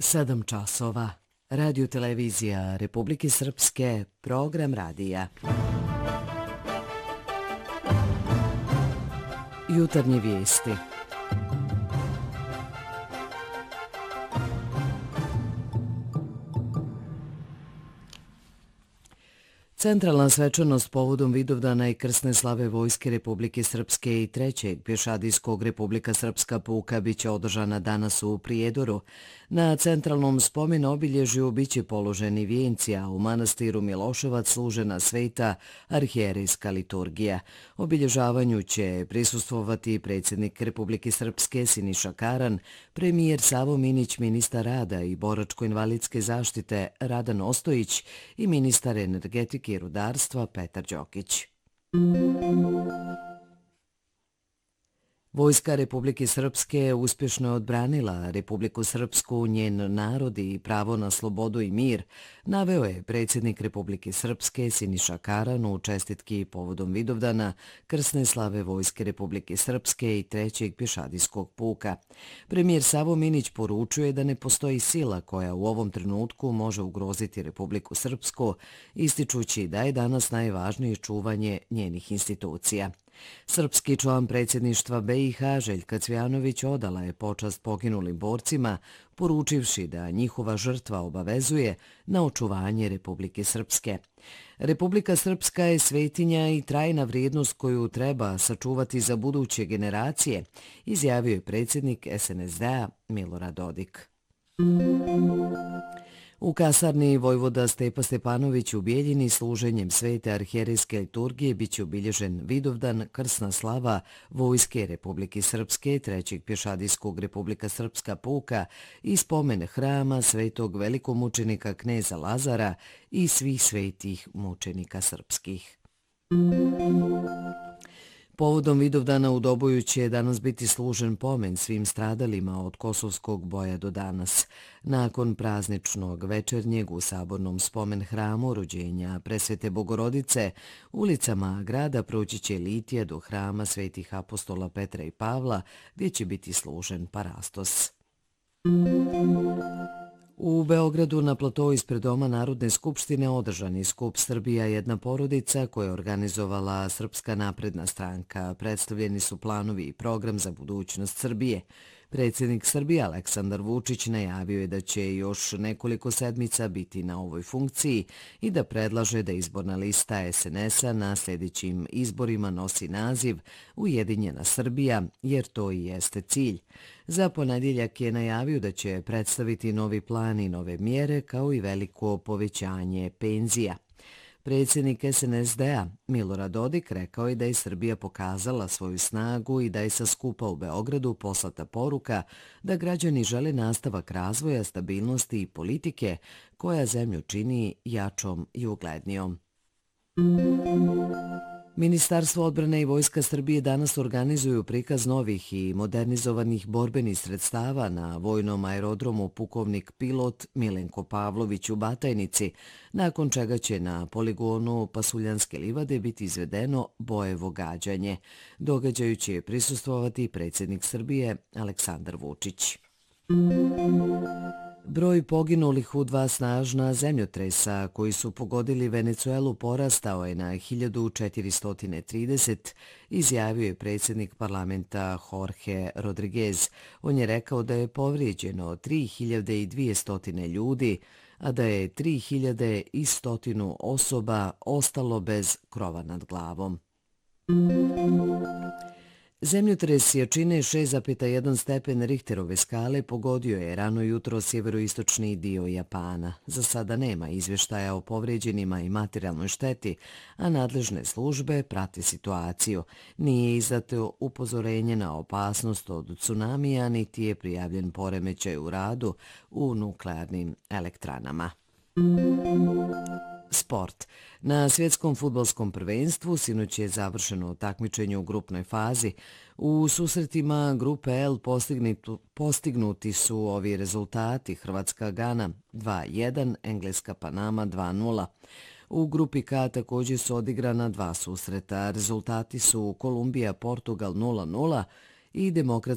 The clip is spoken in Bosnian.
7 časova. Radio televizija Republike Srpske, program radija. Jutarnje vijesti. Centralna svečanost povodom Vidovdana i krsne slave Vojske Republike Srpske i 3. pješadijskog Republika Srpska puka biće održana danas u Prijedoru. Na centralnom spomen obilježju biće položeni vijenci, a u manastiru Miloševac služena sveta arhijerejska liturgija. Obilježavanju će prisustvovati predsjednik Republike Srpske Siniša Karan, premijer Savo Minić, ministar rada i boračko-invalidske zaštite Radan Ostojić i ministar energetike i rudarstva Petar Đokić. Vojska Republike Srpske uspješno je odbranila Republiku Srpsku, njen narod i pravo na slobodu i mir, naveo je predsjednik Republike Srpske Siniša Karan u čestitki povodom Vidovdana, krsne slave Vojske Republike Srpske i 3. pješadijskog puka. Premijer Savo Minić poručuje da ne postoji sila koja u ovom trenutku može ugroziti Republiku Srpsku, ističući da je danas najvažnije čuvanje njenih institucija. Srpski član predsjedništva BiH Željka Cvjanović odala je počast poginulim borcima, poručivši da njihova žrtva obavezuje na očuvanje Republike Srpske. Republika Srpska je svetinja i trajna vrijednost koju treba sačuvati za buduće generacije, izjavio je predsjednik SNSD-a Milorad Dodik. U kasarni vojvoda Stepa Stepanović u Bijeljini služenjem svete arhijerejske liturgije biće obilježen Vidovdan, krsna slava Vojske Republike Srpske, 3. pješadijskog Republika Srpska puka i spomen hrama svetog velikomučenika kneza Lazara i svih svetih mučenika srpskih. Povodom Vidovdana u Doboju će danas biti služen pomen svim stradalima od kosovskog boja do danas. Nakon prazničnog večernjeg u sabornom spomen hramu rođenja Presvete Bogorodice, ulicama grada proći će litija do hrama svetih apostola Petra i Pavla, gdje će biti služen parastos. U Beogradu na platovu ispred Doma Narodne skupštine održan je skup Srbija jedna porodica koje je organizovala Srpska napredna stranka. Predstavljeni su planovi i program za budućnost Srbije. Predsjednik Srbije Aleksandar Vučić najavio je da će još nekoliko sedmica biti na ovoj funkciji i da predlaže da izborna lista SNS-a na sljedećim izborima nosi naziv Ujedinjena Srbija, jer to i jeste cilj. Za ponedjeljak je najavio da će predstaviti novi plan i nove mjere kao i veliko povećanje penzija. Predsjednik SNSD-a Milorad Dodik rekao je da je Srbija pokazala svoju snagu i da je sa skupa u Beogradu poslata poruka da građani žele nastavak razvoja, stabilnosti i politike koja zemlju čini jačom i uglednijom. Ministarstvo odbrane i Vojska Srbije danas organizuju prikaz novih i modernizovanih borbenih sredstava na vojnom aerodromu pukovnik pilot Milenko Pavlović u Batajnici, nakon čega će na poligonu Pasuljanske livade biti izvedeno bojevo gađanje. Događaju će prisustvovati predsjednik Srbije Aleksandar Vučić. Broj poginulih u 2 snažna zemljotresa koji su pogodili Venecuelu porastao je na 1430, izjavio je predsjednik parlamenta Jorge Rodriguez. On je rekao da je povrijeđeno 3200 ljudi, a da je 3100 osoba ostalo bez krova nad glavom. Zemljotres jačine 6,1 stepen Richterove skale pogodio je rano jutro sjeveroistočni dio Japana. Za sada nema izvještaja o povrijeđenima i materijalnoj šteti, a nadležne službe prate situaciju. Nije izdato upozorenje na opasnost od tsunamija, niti je prijavljen poremećaj u radu u nuklearnim elektranama. Sport. Na svjetskom fudbalskom prvenstvu sinoć je završeno takmičenje u grupnoj fazi. U susretima grupe L postignuti su ovi rezultati: Hrvatska Gana 2:1, Engleska Panama 2:0. U grupi K također su odigrana 2 susreta. Rezultati su Kolumbija Portugal 0:0 i Demokratska